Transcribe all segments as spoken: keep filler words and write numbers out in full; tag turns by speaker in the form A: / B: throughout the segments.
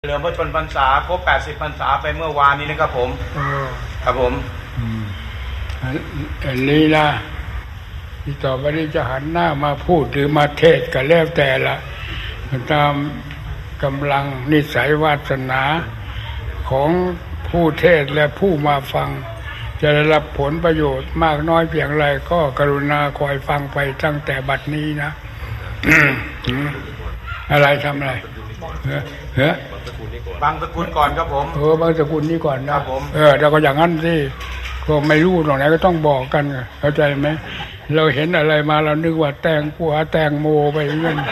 A: เฉลิมพระชนพรรษาครบแปดสิบพรรษาไปเมื่อวานนี้นะครับผมครับผม
B: อันนี้นะที่ต่อไปนี้จะหันหน้ามาพูดหรือมาเทศก็แล้วแต่ละตามกำลังนิสัยวาสนาของผู้เทศและผู้มาฟังจะได้รับผลประโยชน์มากน้อยเพียงไรก็กรุณาคอยฟังไปตั้งแต่บัดนี้นะ อะไรทำอะไรเฮ้อเฮ้
A: บางสกุลก่อนครับผม
B: เออบางสกุลนี้ก่อนนะครับ
A: ผม
B: เออเราก็อย่างนั้นสิก็ไม่รู้ตรงไหนก็ต้องบอกกันเข้าใจไหมเราเห็นอะไรมาเรานึกว่าแตงกัวแตงโมไปเงี้ย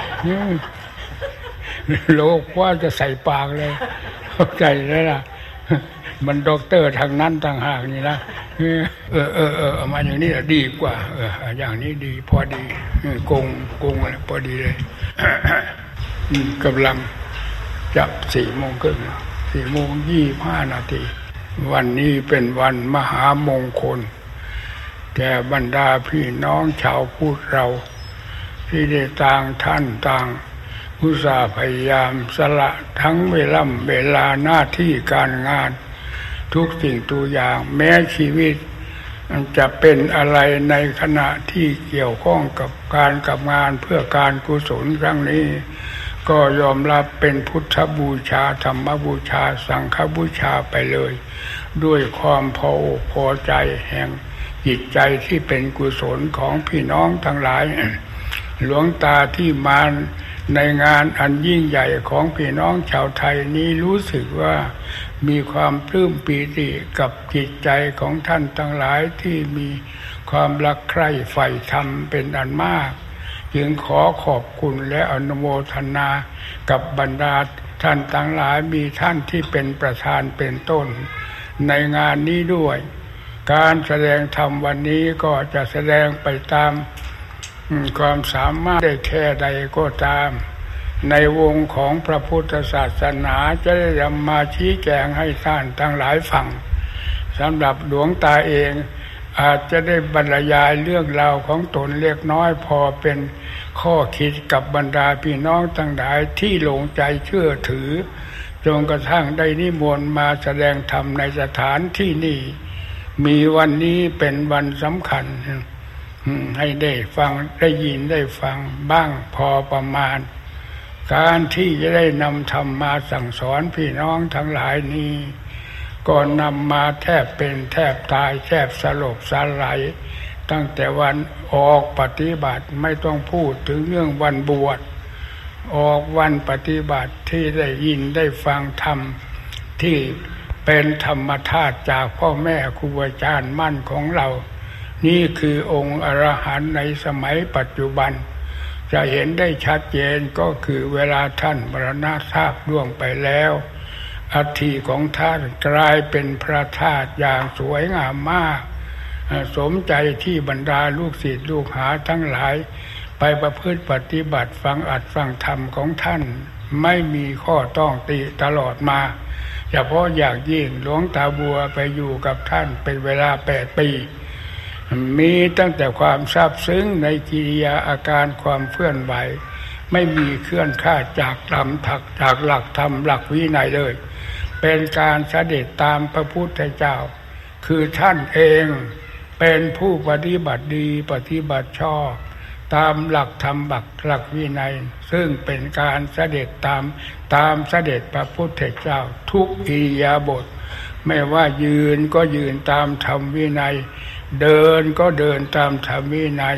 B: โลกว่าจะใส่ปากเลยเข้าใจแล้วล่ะมันด็อกเตอร์ทางนั้นต่างหากนี่นะเออเออเออเออมาอย่างนี้ดีกว่าเอออย่างนี้ดีพอดีกงกงอะไรพอดีเลยกำลังจับสี่โมงครึ่งสี่โมงยี่ห้านาทีวันนี้เป็นวันมหามงคลแก่บรรดาพี่น้องชาวพุทธเราที่ได้ต่างท่านต่างอุตส่าห์พยายามสละทั้งเวลาเวลาหน้าที่การงานทุกสิ่งทุกอย่างแม้ชีวิตจะเป็นอะไรในขณะที่เกี่ยวข้องกับการกับงานเพื่อการกุศลครั้งนี้ก็ยอมรับเป็นพุทธบูชาธรรมบูชาสังฆบูชาไปเลยด้วยความพออกพอใจแห่งจิตใจที่เป็นกุศลของพี่น้องทั้งหลายหลวงตาที่มาในงานอันยิ่งใหญ่ของพี่น้องชาวไทยนี้รู้สึกว่ามีความปลื้มปีติกับจิตใจของท่านทั้งหลายที่มีความรักใคร่ใฝ่ธรรมเป็นอันมากจึงขอขอบคุณและอนุโมทนากับบรรดาท่านทั้งหลายมีท่านที่เป็นประธานเป็นต้นในงานนี้ด้วยการแสดงธรรมวันนี้ก็จะแสดงไปตามความสามารถได้แค่ใดก็ตามในวงของพระพุทธศาสนาจะได้นำมาชี้แจงให้ท่านทั้งหลายฟังสำหรับหลวงตาเองอาจจะได้บรรยายเรื่องราวของตนเล็กน้อยพอเป็นข้อคิดกับบรรดาพี่น้องทั้งหลายที่ลงใจเชื่อถือจนกระทั่งได้นิมนต์มาแสดงธรรมในสถานที่นี้มีวันนี้เป็นวันสำคัญให้ได้ฟังได้ยินได้ฟังบ้างพอประมาณการที่จะได้นำธรรมมาสั่งสอนพี่น้องทั้งหลายนี้ก็นำมาแทบเป็นแทบตายแทบสลบสลายตั้งแต่วันออกปฏิบัติไม่ต้องพูดถึงเรื่องวันบวชออกวันปฏิบัติที่ได้ยินได้ฟังธรรมที่เป็นธรรมธาตุจากพ่อแม่ครูอาจารย์มั่นของเรานี่คือองค์อรหันต์ในสมัยปัจจุบันจะเห็นได้ชัดเจนก็คือเวลาท่านมรณภาพล่วงไปแล้วอัฐิของท่านกลายเป็นพระธาตุอย่างสวยงามมากสมใจที่บรรดาลูกศิษย์ลูกหาทั้งหลายไปประพฤติปฏิบัติฟังอัดฟังธรรมของท่านไม่มีข้อต้องติตลอดมาเฉพาะอย่างยิ่งหลวงตาบัวไปอยู่กับท่านเป็นเวลาแปดปีมีตั้งแต่ความซาบซึ้งในกิริยาอาการความเคลื่อนไหวไม่มีเคลื่อนคลาดจากธรรมถักจากหลักธรรมหลักวินัยเลยเป็นการเสด็จตามพระพุทธเจ้าคือท่านเองเป็นผู้ปฏิบัติดีปฏิบัติชอบตามหลักธรรมบักหลักวินัยซึ่งเป็นการเสด็จตามตามเสด็จพระพุทธเจ้าทุกอิริยาบถไม่ว่ายืนก็ยืนตามธรรมวินัยเดินก็เดินตามธรรมวินัย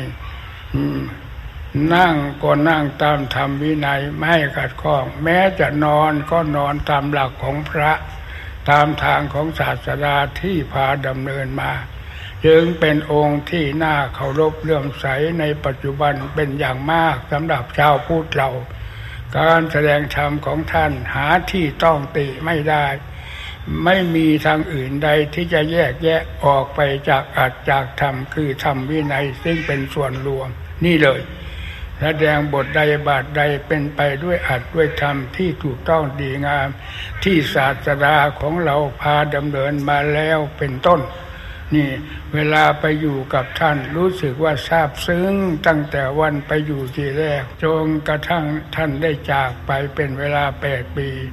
B: นั่งก็นั่งตามธรรมวินัยไม่ให้ขัดข้องแม้จะนอนก็นอนตามหลักของพระตามทางของศาสดาที่พาดำเนินมาจึงเป็นองค์ที่น่าเคารพเลื่อมใสในปัจจุบันเป็นอย่างมากสำหรับชาวพุทธเราการแสดงธรรมของท่านหาที่ต้องติไม่ได้ไม่มีทางอื่นใดที่จะแยกแยะออกไปจากอัตจากธรรมคือธรรมวินัยซึ่งเป็นส่วนรวมนี่เลยแสดงบทใดบาทใดเป็นไปด้วยอัตด้วยธรรมที่ถูกต้องดีงามที่ศาสดาของเราพาดำเนินมาแล้วเป็นต้นนี่เวลาไปอยู่กับท่านรู้สึกว่าซาบซึ้งตั้งแต่วันไปอยู่ที่แรกจนกระทั่งท่านได้จากไปเป็นเวลาแปดปี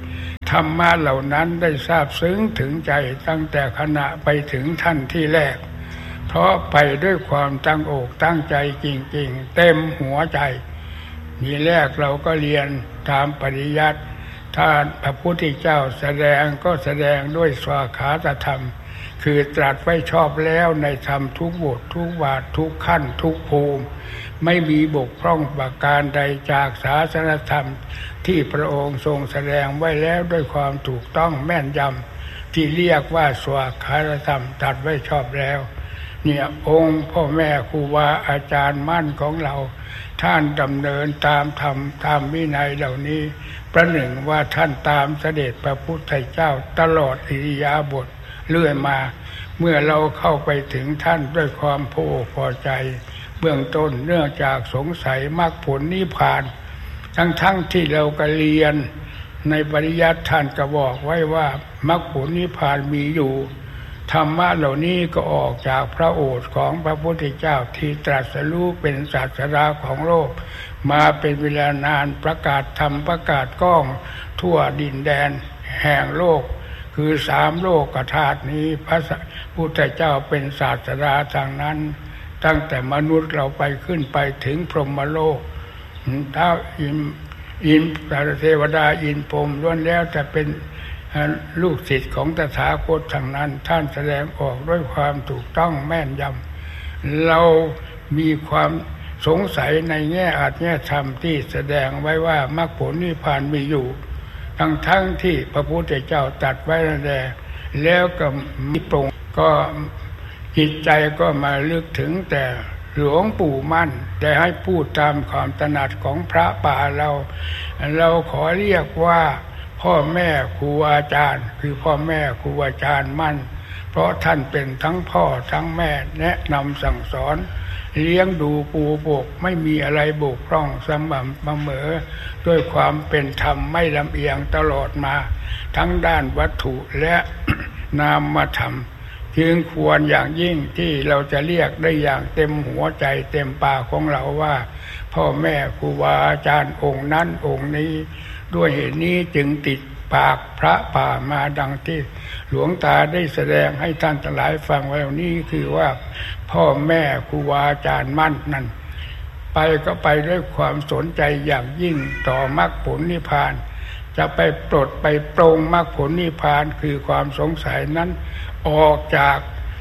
B: ธรรมะเหล่านั้นได้ทราบซึ้งถึงใจตั้งแต่ขณะไปถึงท่านที่แรกเพราะไปด้วยความตั้งอกตั้งใจจริงๆเต็มหัวใจนี่แรกเราก็เรียนตามปริยัติท่านพระพุทธเจ้าแสดงก็แสดงด้วยสวาขาตธรรมคือตรัสไว้ชอบแล้วในธรรมทุกบททุกวาททุกขั้นทุกภูมิไม่มีบกพร่องประการใดจากศาสนธรรมที่พระองค์ทรงแสดงไว้แล้วด้วยความถูกต้องแม่นยำที่เรียกว่าสวาขาตธรรมตรัสไว้ชอบแล้วเนี่ยองค์พ่อแม่ครูบาอาจารย์มั่นของเราท่านดำเนินตามธรรมตามวินัยเหล่านี้ประหนึ่งว่าท่านตามเสด็จพระพุทธเจ้าตลอดอิริยาบถเรื่อยมาเมื่อเราเข้าไปถึงท่านด้วยความพอพอใจเบื้องต้นเนื่องจากสงสัยมรรคผลนิพพานทั้งๆ ท, ที่เราก็เรียนในปริยัติท่านก็บอกไว้ว่ามรรคผลนิพพานมีอยู่ธรรมะเหล่านี้ก็ออกจากพระโอษฐ์ของพระพุทธเจ้าที่ตรัสรู้เป็นศาสดาของโลกมาเป็นเวลานานประกาศธรรมประกาศก้องทั่วดินแดนแห่งโลกคือสามโลกธาตุนี้พระพุทธเจ้าเป็นศาสดาทางนั้นตั้งแต่มนุษย์เราไปขึ้นไปถึงพรหมโลกท้าวอินอินเทวดาอินพรหมล้วนแล้วจะเป็นลูกศิษย์ของตถาคตทางนั้นท่านแสดงออกด้วยความถูกต้องแม่นยำเรามีความสงสัยในแง่อาจแง่ธรรมที่แสดงไว้ว่ามรรคผลนิพพานมีอยู่ทั้งทั้งที่พระพุทธเจ้าตรัสไว้แล้วแล้วก็มีปรงก็จิตใจก็มาลึกถึงแต่หลวงปู่มั่นได้ให้พูดตามความถนัดของพระป่าเราเราขอเรียกว่าพ่อแม่ครูอาจารย์คือพ่อแม่ครูอาจารย์มั่นเพราะท่านเป็นทั้งพ่อทั้งแม่แนะนำสั่งสอนเลี้ยงดูปูปกไม่มีอะไรบกพร่องสม่ำเสมอด้วยความเป็นธรรมไม่ลำเอียงตลอดมาทั้งด้านวัตถุและนามธรรมจึงควรอย่างยิ่งที่เราจะเรียกได้อย่างเต็มหัวใจเต็มปากของเราว่าพ่อแม่ครูบาอาจารย์องค์นั้นองค์นี้ด้วยเหตุนี้จึงติดปากพระป่ามาดังที่หลวงตาได้แสดงให้ท่านทั้งหลายฟังไว้นี้คือว่าพ่อแม่ครูบาอาจารย์มั่นนั้นไปก็ไปด้วยความสนใจอย่างยิ่งต่อมรรคผลนิพพานจะไปปลดไปปรงมรรคผลนิพพานคือความสงสัยนั้นออกจาก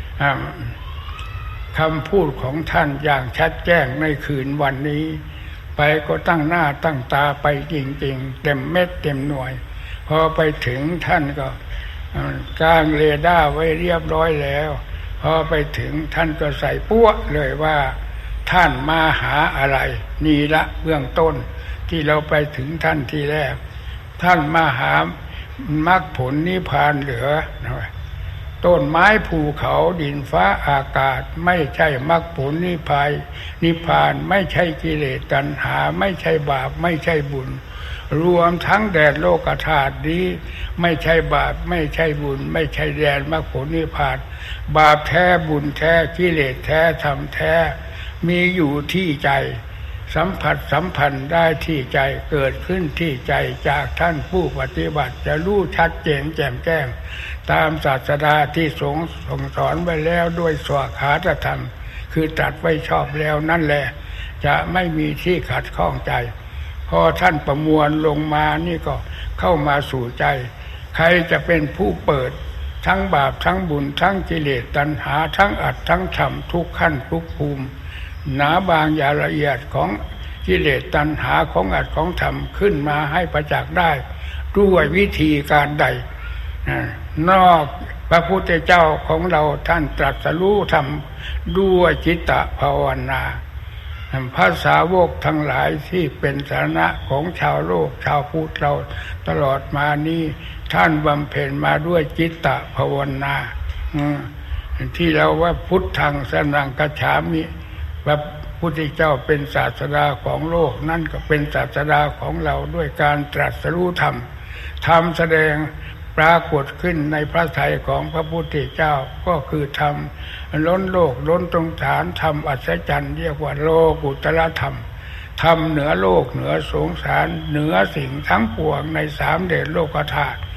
B: คำพูดของท่านอย่างชัดแจ้งในคืนวันนี้ไปก็ตั้งหน้าตั้งตาไปจริงๆเต็มเม็ดเต็มหน่วยพอไปถึงท่านก็กางเรดาร์ไว้เรียบร้อยแล้วพอไปถึงท่านก็ใส่ปั้วเลยว่าท่านมาหาอะไรนี่ละเบื้องต้นที่เราไปถึงท่านที่แรกท่านมาหามรรคผลนิพพานเหลือต้นไม้ภูเขาดินฟ้าอากาศไม่ใช่มรรคผลนิพพานนิพพานไม่ใช่กิเลสตัณหาไม่ใช่บาปไม่ใช่บุญรวมทั้งแดนโลกธาตุนี้ไม่ใช่บาปไม่ใช่บุญไม่ใช่แดนมรรคผลนิพพานบาปแท้บุญแท้กิเลสแท้ธรรมแท้มีอยู่ที่ใจสัมผัสสัมพันธ์ได้ที่ใจเกิดขึ้นที่ใจจากท่านผู้ปฏิบัติจะรู้ชัดเจนแจ่มแจ้งตามศาสดาที่ทรงส่งสอนไว้แล้วด้วยสวขาตธรรมคือตรัสไว้ชอบแล้วนั่นแหละจะไม่มีที่ขัดข้องใจพอท่านประมวลลงมานี่ก็เข้ามาสู่ใจใครจะเป็นผู้เปิดทั้งบาปทั้งบุญทั้งกิเลสตัณหาทั้งอัตทั้งธรรมทุกขั้นทุกภูมิหนาบางอย่างละเอียดของกิเลสตัณหาของอัตของธรรมขึ้นมาให้ประจักษ์ได้ด้วยวิธีการใดนอกพระพุทธเจ้าของเราท่านตรัสรู้ธรรมด้วยจิตตภาวนาภาษาวกทั้งหลายที่เป็นสาระของชาวโลกชาวพุทธเราตลอดมานี้ท่านบำเพ็ญมาด้วยจิตตภาวนาที่เราว่าพุทธังสรณังคัจฉามิพระพุทธเจ้าเป็นศาสดาของโลกนั่นก็เป็นศาสดาของเราด้วยการตรัสรู้ธรรมธรรมแสดงปรากฏขึ้นในพระทัยของพระพุทธเจ้าก็คือธรรมล้นโลกล้นตรงฐานธรรมอัศจรรย์เรียกว่าโลกุตตรธรรมธรรมเหนือโลกเหนือสงสารเหนือสิ่งทั้งปวงในสามเดชโลกธาตุ